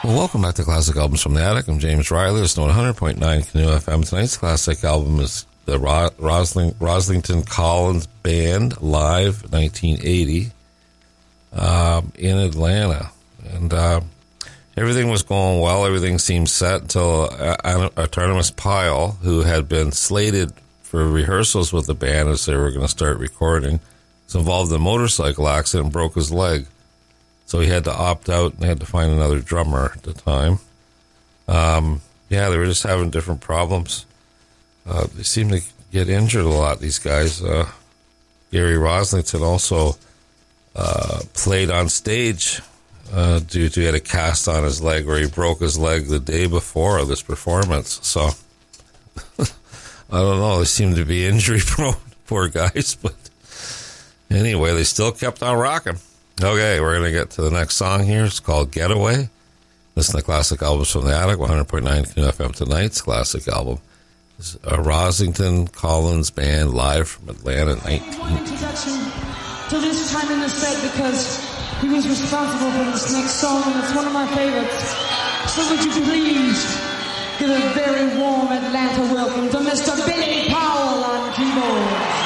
Well, welcome back to Classic Albums from the Attic. I'm James Riley. It's on 100.9 Canoe FM. Tonight's classic album is the Roslington Collins Band Live 1980 in Atlanta. And everything was going well. Everything seemed set until Artemis Pyle, who had been slated for rehearsals with the band as they were going to start recording, was involved in a motorcycle accident and broke his leg. So he had to opt out and had to find another drummer at the time. They were just having different problems. They seem to get injured a lot, these guys. Gary Roslington also played on stage due to he had a cast on his leg where he broke his leg the day before this performance. So, I don't know. They seem to be injury prone, poor guys. But anyway, they still kept on rocking. Okay, we're going to get to the next song here. It's called Getaway. Listen to Classic Albums from the Attic, 100.9 Canoe FM. Tonight's classic album is a Roslington Collins Band live from Atlanta 19. One introduction to this time in the set because he was responsible for this next song, and it's one of my favorites. So would you please give a very warm Atlanta welcome to Mr. Billy Powell on keyboard.